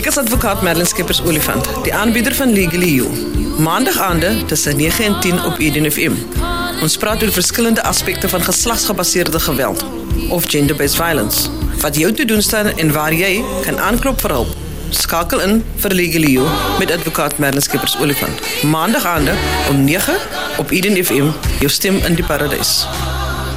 Ek is advokaat Merlin Skeepers-Olifant, die aanbieder van Legally You. Maandag-aande tussen 9 en 10 op Eden FM. Ons praat oor verskillende aspekte van geslagsgebaseerde geweld of gender-based violence. Wat jou te doen staan en waar jy kan aanklop vir hulp. Skakel in vir Legally You met advokaat Merlin Skeepers-Olifant. Maandag-aande om 9 op Eden FM, jou stem in die paradys.